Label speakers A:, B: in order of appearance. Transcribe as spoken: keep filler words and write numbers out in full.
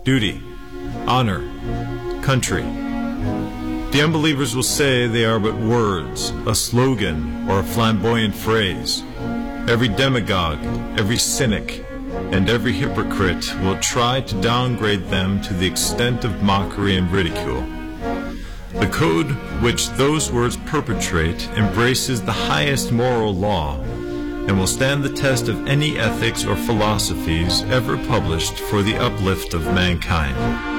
A: duty, honor, country. The unbelievers will say they are but words, a slogan, or a flamboyant phrase. Every demagogue, every cynic, and every hypocrite will try to downgrade them to the extent of mockery and ridicule. The code which those words perpetrate embraces the highest moral law and will stand the test of any ethics or philosophies ever published for the uplift of mankind.